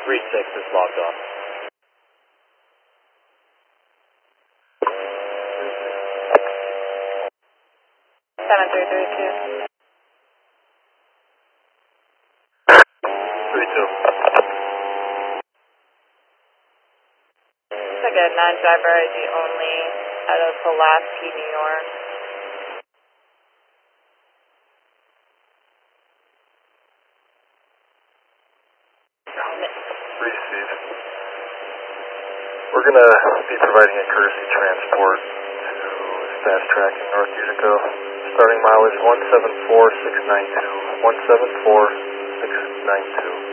3-6 is logged off. 7332. 32. Looks like a non-driver ID only out of Pulaski, New York. Received. We're going to be providing a courtesy transport to Fast Track in North Utica. Starting mileage 174692. 174692.